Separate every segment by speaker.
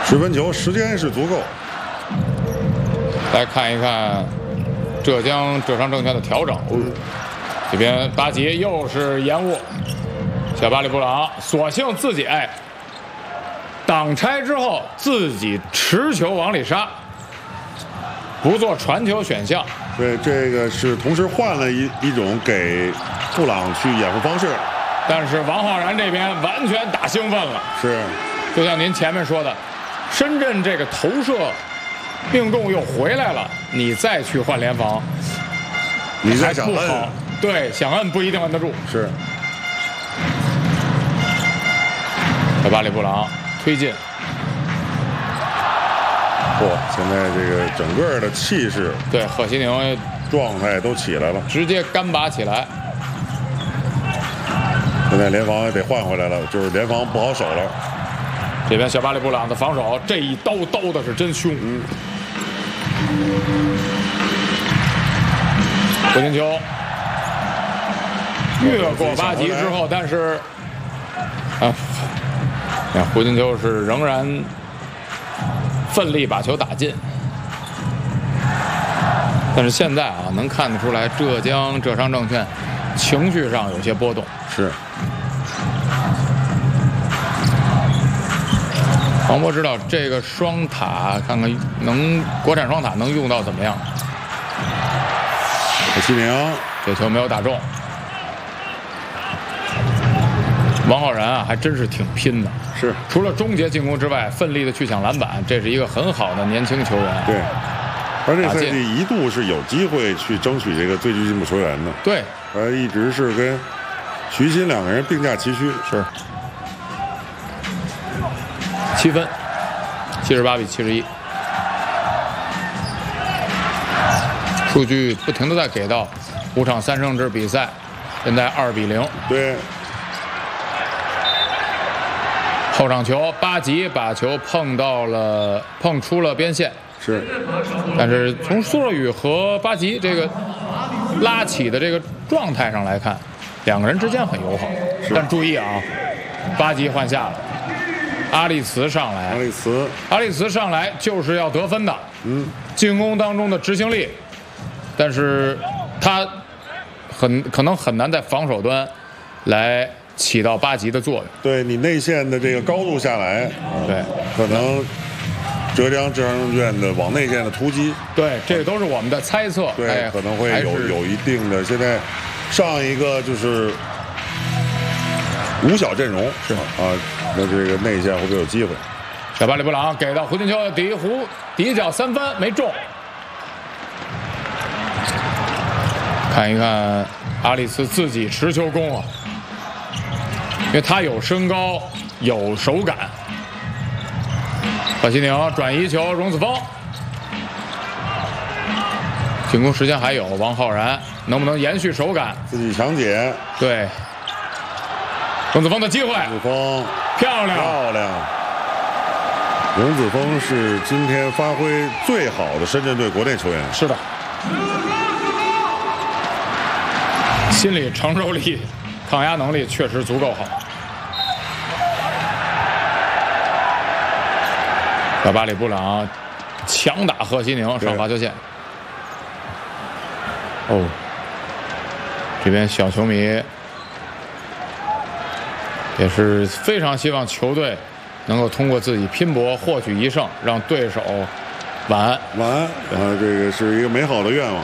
Speaker 1: 10分球，时间是足够。
Speaker 2: 来看一看浙江浙商证券的调整。这边巴吉又是延误，小巴里布朗索性自己挡拆之后自己持球往里杀，不做传球选项。
Speaker 1: 对，这个是同时换了一种给布朗去掩护方式。
Speaker 2: 但是王浩然这边完全打兴奋了，
Speaker 1: 是，
Speaker 2: 就像您前面说的，深圳这个投射命中又回来了，你再去换联防，
Speaker 1: 你再想摁，
Speaker 2: 对，想摁不一定摁得住。
Speaker 1: 是，
Speaker 2: 小巴里布朗推进，
Speaker 1: 现在这个整个的气势，
Speaker 2: 对，贺西宁
Speaker 1: 状态都起来了，
Speaker 2: 直接干拔起来。
Speaker 1: 现在联防也得换回来了，就是联防不好守了。
Speaker 2: 这边小巴里布朗的防守，这一刀刀的是真凶。胡金秋越过巴吉之后，但是胡金秋是仍然奋力把球打进。但是现在能看得出来，浙江浙商证券情绪上有些波动。
Speaker 1: 是。
Speaker 2: 王波知道这个双塔，看看国产双塔能用到怎么样。
Speaker 1: 贺西宁
Speaker 2: 这球没有打中。王浩然还真是挺拼的，
Speaker 1: 是
Speaker 2: 除了终结进攻之外，奋力的去抢篮板，这是一个很好的年轻球员。
Speaker 1: 对，而这赛季一度是有机会去争取这个最具进步球员的。
Speaker 2: 对，
Speaker 1: 一直是跟徐新两个人并驾齐驱。
Speaker 2: 是。7分，78比71。数据不停的在给到5场3胜制比赛，现在2比0。
Speaker 1: 对。
Speaker 2: 后场球，巴吉把球碰出了边线。
Speaker 1: 是。
Speaker 2: 但是从苏若雨和巴吉这个拉起的这个状态上来看，两个人之间很友好。但注意啊，巴吉换下了。阿利茨上来，阿利茨上来就是要得分的，进攻当中的执行力，但是他可能很难在防守端来起到巴吉的作用。
Speaker 1: 对你内线的这个高度下来，
Speaker 2: 对，
Speaker 1: 可能浙江浙商证券的往内线的突击，
Speaker 2: 对，这个都是我们的猜测。
Speaker 1: 对，可能会有一定的。现在上一个就是五小阵容是那这个内线会不会有机会？
Speaker 2: 小巴里布朗给到胡金秋的底角3分没中。看一看阿里茨自己持球攻因为他有身高有手感。贺西宁转移球，荣子峰进攻时间还有，王浩然能不能延续手感？
Speaker 1: 自己强解，
Speaker 2: 对。荣子峰的机会，
Speaker 1: 荣子峰
Speaker 2: 漂亮。
Speaker 1: 荣子峰是今天发挥最好的深圳队国内球员。
Speaker 2: 是的，心理承受力、抗压能力确实足够好。小巴里布朗强打贺西宁上罚球线。这边小球迷也是非常希望球队能够通过自己拼搏获取1胜，让对手晚安。
Speaker 1: 这个是一个美好的愿望。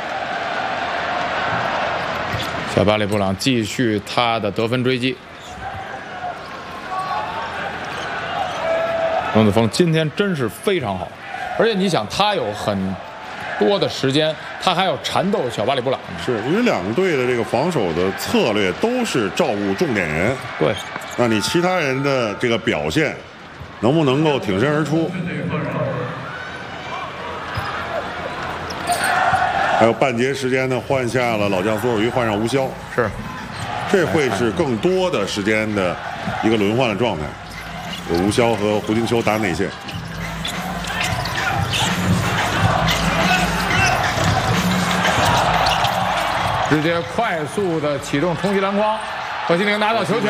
Speaker 2: 小巴里布朗继续他的得分追击。荣子峰今天真是非常好，而且你想，他有很多的时间，他还要缠斗小巴里布朗。
Speaker 1: 是因为两个队的这个防守的策略都是照顾重点人。
Speaker 2: 对，
Speaker 1: 那你其他人的这个表现能不能够挺身而出？还有半节时间呢，换下了老将苏若鱼，换上吴潇，
Speaker 2: 是，
Speaker 1: 这会是更多的时间的一个轮换的状态。有吴潇和胡金秋打内线。
Speaker 2: 直接快速的启动冲击篮筐，贺西宁拿到球权。